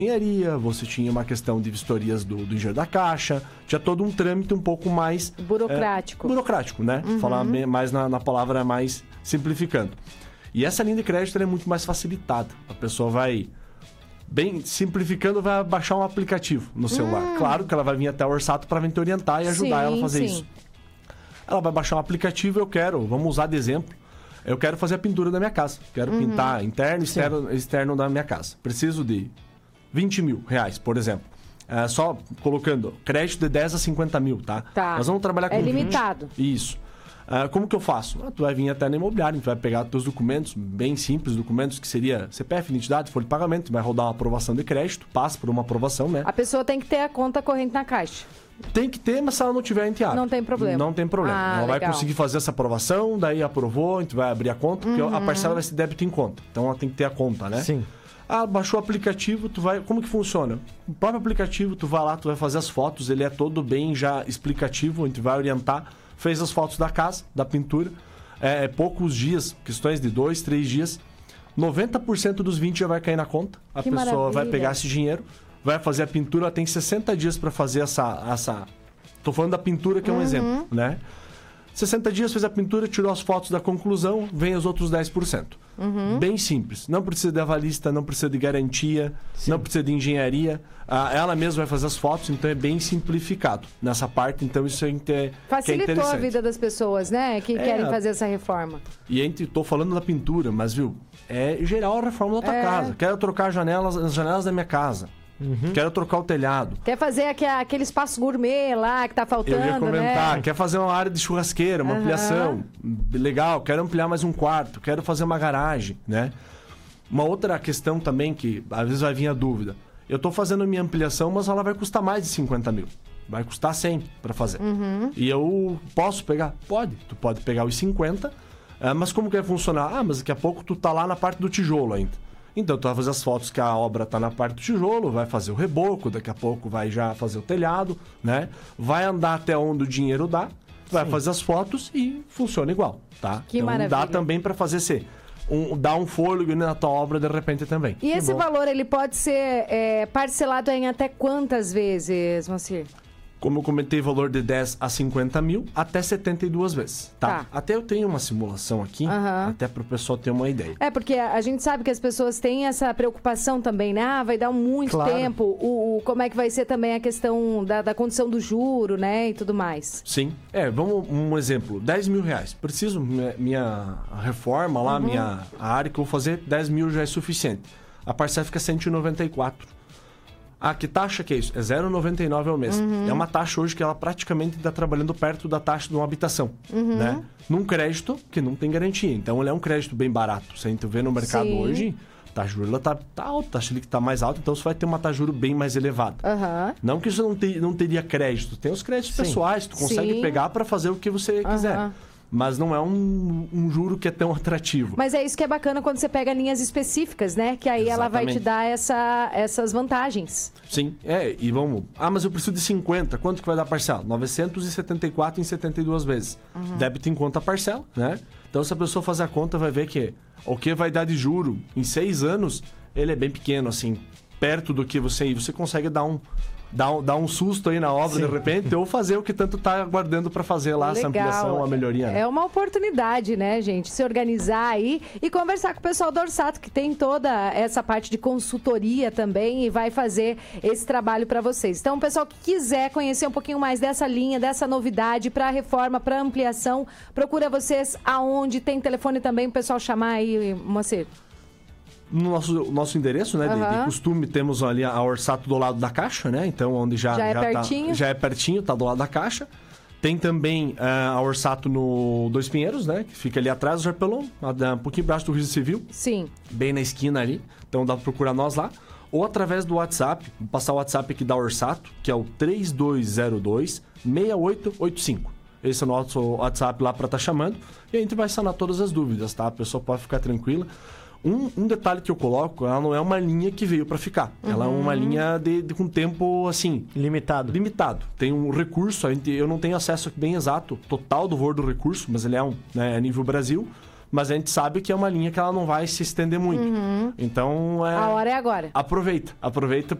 engenharia, você tinha uma questão de vistorias do engenheiro da Caixa, tinha todo um trâmite um pouco mais... burocrático. Burocrático, né? Falar mais na palavra mais simplificando. E essa linha de crédito é muito mais facilitada. A pessoa vai, bem simplificando, vai baixar um aplicativo no celular. Claro que ela vai vir até o Orsato para te orientar e ajudar ela a fazer isso. Ela vai baixar um aplicativo, vamos usar de exemplo, eu quero fazer a pintura da minha casa. Quero pintar interno e externo da minha casa. Preciso de 20 mil reais, por exemplo. Só colocando crédito de 10 a 50 mil, tá? Nós vamos trabalhar com 20. Limitado. Isso. Como que eu faço? Tu vai vir até na imobiliária, tu vai pegar teus documentos, bem simples, documentos que seria CPF, identidade, folha de pagamento, tu vai rodar uma aprovação de crédito, passa por uma aprovação, né? A pessoa tem que ter a conta corrente na Caixa. Tem que ter, mas se ela não tiver, a gente abre. Não tem problema. Não tem problema. Ela vai conseguir fazer essa aprovação, daí aprovou, a gente vai abrir a conta, porque a parcela vai ser débito em conta. Então ela tem que ter a conta, né? Sim. Baixou o aplicativo, como que funciona? O próprio aplicativo, tu vai lá, tu vai fazer as fotos, ele é todo bem já explicativo, a gente vai orientar, fez as fotos da casa, da pintura, poucos dias, questões de 2, 3 dias, 90% dos 20 já vai cair na conta, a pessoa maravilha. vai pegar esse dinheiro, vai fazer a pintura, ela tem 60 dias para fazer essa... Tô falando da pintura, que é um exemplo, né? 60 dias, fez a pintura, tirou as fotos da conclusão, vem os outros 10%. Bem simples. Não precisa de avalista, não precisa de garantia, não precisa de engenharia. Ela mesma vai fazer as fotos, então é bem simplificado nessa parte. Então isso facilitou a vida das pessoas, né? Que querem fazer essa reforma. E tô falando da pintura, mas viu, é geral a reforma da tua casa. Quero trocar as janelas da minha casa. Quero trocar o telhado. Quer fazer aquele espaço gourmet lá que tá faltando, eu ia comentar, né? Quer fazer uma área de churrasqueira, uma ampliação. Legal, quero ampliar mais um quarto, quero fazer uma garagem, né? Uma outra questão também que às vezes vai vir a dúvida. Eu tô fazendo minha ampliação, mas ela vai custar mais de 50 mil. Vai custar 100 para fazer. E eu posso pegar? Pode. Tu pode pegar os 50, mas como que vai funcionar? Mas daqui a pouco tu tá lá na parte do tijolo ainda. Então, tu vai fazer as fotos que a obra está na parte do tijolo, vai fazer o reboco, daqui a pouco vai já fazer o telhado, né? Vai andar até onde o dinheiro dá, vai fazer as fotos e funciona igual, tá? Que então, maravilha. Dá também para fazer dar um fôlego na tua obra de repente também. E esse valor, ele pode ser parcelado em até quantas vezes, Moacir? Como eu comentei, valor de 10 a 50 mil até 72 vezes, tá? Até eu tenho uma simulação aqui, até para o pessoal ter uma ideia. Porque a gente sabe que as pessoas têm essa preocupação também, né? Vai dar muito tempo. Como é que vai ser também a questão da condição do juro, né? E tudo mais. Sim. Vamos um exemplo. 10 mil reais. Preciso, minha reforma lá, a área que eu vou fazer, 10 mil já é suficiente. A parcela fica 194. Que taxa que é isso? É 0,99 ao mês. É uma taxa hoje que ela praticamente está trabalhando perto da taxa de uma habitação, né? Num crédito que não tem garantia. Então, ele é um crédito bem barato. Se a gente vê no mercado hoje, a taxa de juros tá alta, a taxa ali que está mais alta, então você vai ter uma taxa de juros bem mais elevada. Não que isso não teria crédito. Tem os créditos pessoais, tu consegue pegar para fazer o que você quiser. Mas não é um juro que é tão atrativo. Mas é isso que é bacana quando você pega linhas específicas, né? Que aí ela vai te dar essas vantagens. Sim, e vamos... mas eu preciso de 50, quanto que vai dar a parcela? 974 em 72 vezes. Débito em conta a parcela, né? Então, se a pessoa fazer a conta, vai ver que o que vai dar de juro em 6 anos, ele é bem pequeno, assim, perto do que você consegue dar um susto aí na obra, de repente, ou fazer o que tanto tá aguardando para fazer lá. Legal. Essa ampliação, a melhoria. Né? É uma oportunidade, né, gente? Se organizar aí e conversar com o pessoal do Orsato, que tem toda essa parte de consultoria também e vai fazer esse trabalho para vocês. Então, o pessoal que quiser conhecer um pouquinho mais dessa linha, dessa novidade para reforma, para ampliação, procura vocês aonde tem telefone também, o pessoal chamar aí, Moacir. No nosso endereço, né, de costume, temos ali a Orsato do lado da Caixa, né? Então, onde já é pertinho. Já é pertinho, tá do lado da Caixa. Tem também a Orsato no Dois Pinheiros, né? Que fica ali atrás do Jarpelon, um pouquinho abaixo do Registro Civil. Sim. Bem na esquina ali. Então, dá pra procurar nós lá. Ou através do WhatsApp, vou passar o WhatsApp aqui da Orsato, que é o 3202-6885. Esse é o nosso WhatsApp lá pra estar chamando. E a gente vai sanar todas as dúvidas, tá? A pessoa pode ficar tranquila. Um detalhe que eu coloco, ela não é uma linha que veio para ficar. Ela é uma linha com tempo, assim... Limitado. Tem um recurso, eu não tenho acesso bem exato, total do valor do recurso, mas ele é a nível Brasil. mas a gente sabe que é uma linha que ela não vai se estender muito. Então, A hora é agora. Aproveita